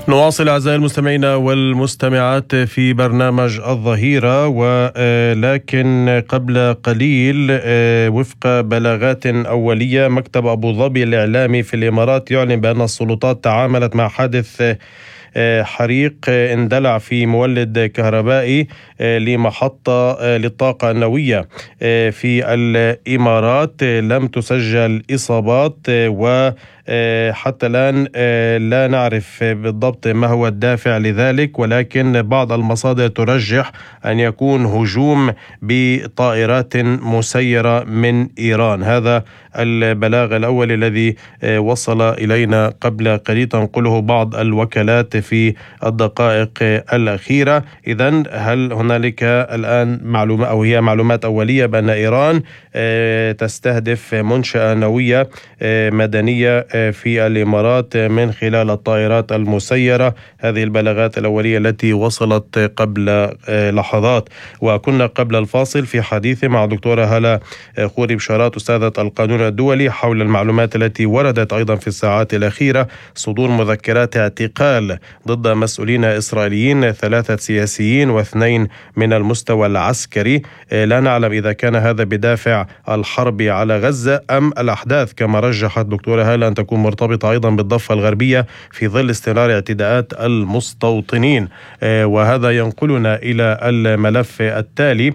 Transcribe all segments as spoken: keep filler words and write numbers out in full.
نواصل أعزائي المستمعين والمستمعات في برنامج الظهيرة، ولكن قبل قليل وفق بلاغات أولية مكتب أبو ظبي الإعلامي في الإمارات يعلن بأن السلطات تعاملت مع حادث حريق اندلع في مولد كهربائي لمحطة للطاقة النووية في الإمارات. لم تسجل إصابات، وحتى الآن لا نعرف بالضبط ما هو الدافع لذلك، ولكن بعض المصادر ترجح أن يكون هجوم بطائرات مسيرة من إيران. هذا البلاغ الأول الذي وصل إلينا قبل قليل، تنقله بعض الوكالات في الدقائق الأخيرة. إذن هل هنالك الآن معلومة أو هي معلومات أولية بأن إيران تستهدف منشأة نووية مدنية في الإمارات من خلال الطائرات المسيرة؟ هذه البلاغات الأولية التي وصلت قبل لحظات. وكنا قبل الفاصل في حديث مع دكتورة هلا خوري بشارات أستاذة القانون الدولي حول المعلومات التي وردت أيضا في الساعات الأخيرة، صدور مذكرات اعتقال ضد مسؤولين إسرائيليين، ثلاثة سياسيين واثنين من المستوى العسكري. لا نعلم إذا كان هذا بدافع الحرب على غزة أم الأحداث كما رجحت دكتورة هلا أن تكون مرتبطة أيضا بالضفة الغربية في ظل استمرار اعتداءات المستوطنين. وهذا ينقلنا إلى الملف التالي،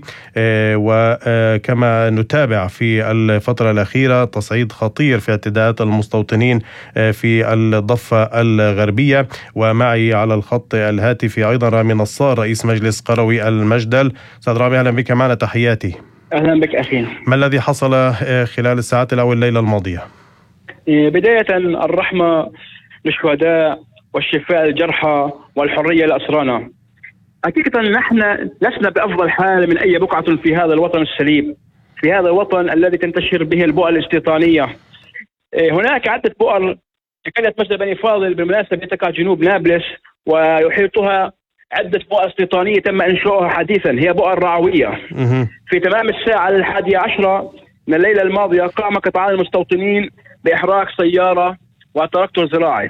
وكما نتابع في الفترة الأخيرة تصعيد خطير في اعتداءات المستوطنين في الضفة الغربية. ومعي على الخط الهاتفي أيضا رامي نصار رئيس مجلس قروي المجدل. أستاذ رامي أهلا بك معنا، تحياتي. أهلا بك أخي. ما الذي حصل خلال الساعات الأول الليلة الماضية؟ بداية الرحمة للشهداء والشفاء للجرحى والحرية لأسرانا. حقيقة نحن لسنا بأفضل حال من أي بقعة في هذا الوطن السليم، في هذا الوطن الذي تنتشر به البؤر الاستيطانية. هناك عدة بؤر في قرية مسجد بني فاضل بالمناسبة تقع جنوب نابلس، ويحيطها عدة بؤر استيطانية تم إنشاؤها حديثا، هي بؤر رعوية. في تمام الساعة الحادية عشرة من الليلة الماضية قام قطاعان المستوطنين بإحراق سيارة وتراكتور زراعي.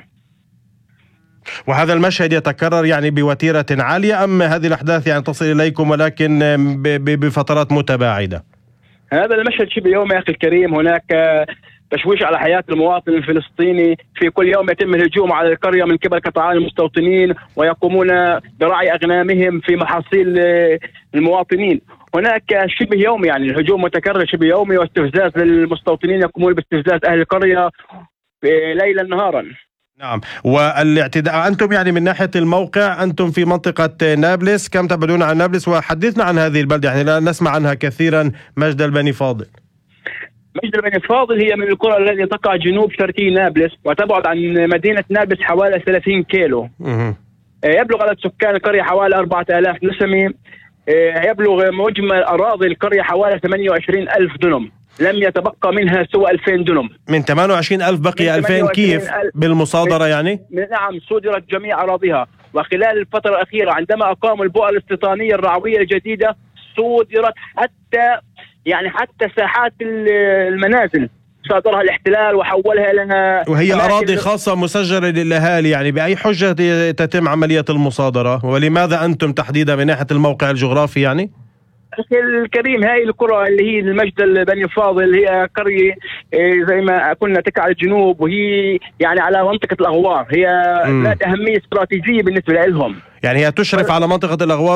وهذا المشهد يتكرر يعني بوتيرة عالية أم هذه الأحداث يعني تصل إليكم ولكن بفترات متباعدة؟ هذا المشهد شبه يومي يا أخي الكريم. هناك تشويش على حياة المواطن الفلسطيني، في كل يوم يتم الهجوم على القرية من قبل قطاعان المستوطنين ويقومون برعي أغنامهم في محاصيل المواطنين. هناك شبه يومي يعني الهجوم متكرر شبه يومي، واستفزاز للمستوطنين، يقومون باستفزاز أهل القرية ليلا نهارا. نعم. والاعتداء أنتم يعني من ناحية الموقع أنتم في منطقة نابلس، كم تبعدون عن نابلس؟ وحدثنا عن هذه البلدة، يعني لا نسمع عنها كثيرا. مجدل بني فاضل. مجدل بني فاضل هي من القرى التي تقع جنوب شرقي نابلس وتبعد عن مدينة نابلس حوالي ثلاثين كيلو. مه. يبلغ عدد سكان القرية حوالي أربعة آلاف نسمة. يبلغ مجمل أراضي القرية حوالي ثمانية وعشرين ألف دنم، لم يتبقى منها سوى ألفين دنم. من ثمانية وعشرين ألف بقي ألفين كيف بالمصادرة يعني؟ نعم، صدرت جميع أراضيها. وخلال الفترة الأخيرة عندما أقاموا البؤر الاستيطانية الرعوية الجديدة صدرت حتى يعني حتى ساحات المنازل صادرها الاحتلال وحولها لها، وهي أراضي خاصة مسجلة للأهالي. يعني بأي حجة تتم عملية المصادرة؟ ولماذا أنتم تحديدا من ناحية الموقع الجغرافي يعني؟ أخي الكريم، هاي القرى اللي هي المجدل بني فاضل هي قرية زي ما كنا تقع على الجنوب، وهي يعني على منطقة الأغوار، هي ذات أهمية استراتيجية بالنسبة لهم. يعني هي تشرف على منطقة الأغوار